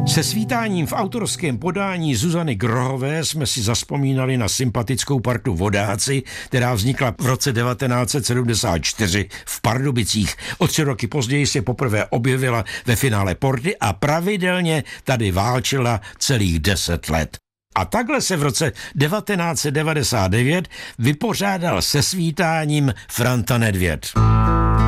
Se svítáním v autorském podání Zuzany Grohové jsme si zazpomínali na sympatickou partu Vodáci, která vznikla v roce 1974 v Pardubicích. O 3 roky později se poprvé objevila ve finále Porty a pravidelně tady válčila celých 10 let. A takhle se v roce 1999 vypořádal se svítáním Franta Nedvěd.